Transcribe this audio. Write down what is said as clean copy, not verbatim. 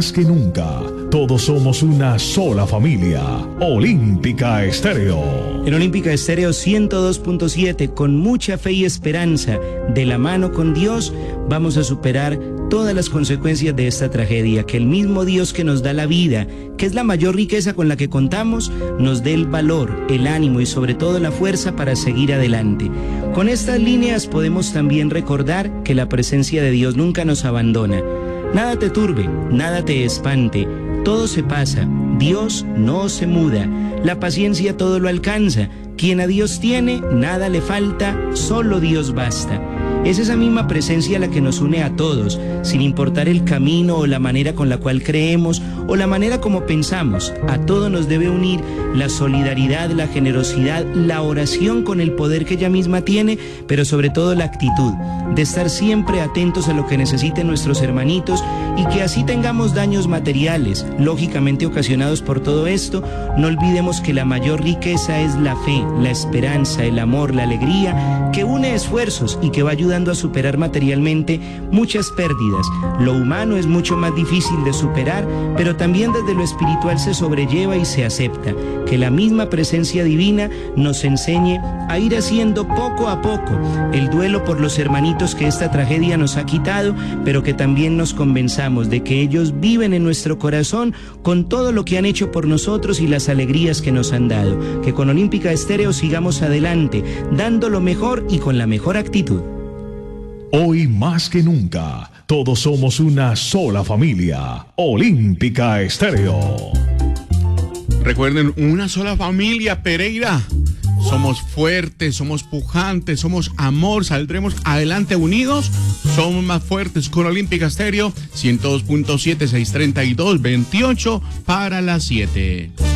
más que nunca, todos somos una sola familia. Olímpica Estéreo. En Olímpica Estéreo 102.7, con mucha fe y esperanza, de la mano con Dios, vamos a superar todas las consecuencias de esta tragedia. Que el mismo Dios que nos da la vida, que es la mayor riqueza con la que contamos, nos dé el valor, el ánimo y sobre todo la fuerza para seguir adelante. Con estas líneas podemos también recordar que la presencia de Dios nunca nos abandona. Nada te turbe, nada te espante, todo se pasa, Dios no se muda, la paciencia todo lo alcanza, quien a Dios tiene, nada le falta, solo Dios basta. Es esa misma presencia la que nos une a todos, sin importar el camino o la manera con la cual creemos o la manera como pensamos. A todo nos debe unir la solidaridad, la generosidad, la oración con el poder que ella misma tiene, pero sobre todo la actitud de estar siempre atentos a lo que necesiten nuestros hermanitos y que así tengamos daños materiales, lógicamente ocasionados por todo esto, no olvidemos que la mayor riqueza es la fe, la esperanza, el amor, la alegría, que une esfuerzos y que va ayudando a superar materialmente muchas pérdidas. Lo humano es mucho más difícil de superar, pero también desde lo espiritual se sobrelleva y se acepta. Que la misma presencia divina nos enseñe a ir haciendo poco a poco el duelo por los hermanitos que esta tragedia nos ha quitado, pero que también nos convenzamos de que ellos viven en nuestro corazón con todo lo que han hecho por nosotros y las alegrías que nos han dado. Que con Olímpica Estéreo sigamos adelante, dando lo mejor y con la mejor actitud. Hoy más que nunca, todos somos una sola familia. Olímpica Estéreo. Recuerden, una sola familia, Pereira. Somos fuertes, somos pujantes, somos amor, saldremos adelante unidos, somos más fuertes. Con Olímpica Estéreo 102.7, 632-28 para las 7.